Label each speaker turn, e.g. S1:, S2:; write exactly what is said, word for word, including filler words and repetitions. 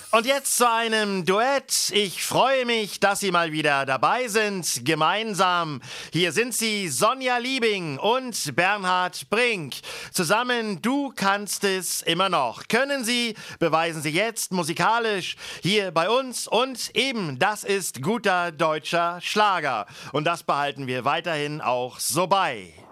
S1: Und jetzt zu einem Duett. Ich freue mich, dass Sie mal wieder dabei sind. Gemeinsam. Hier sind sie, Sonja Liebing und Bernhard Brink. Zusammen, du kannst es immer noch. Können Sie, beweisen Sie jetzt musikalisch hier bei uns. Und eben, das ist guter deutscher Schlager. Und das behalten wir weiterhin auch so bei.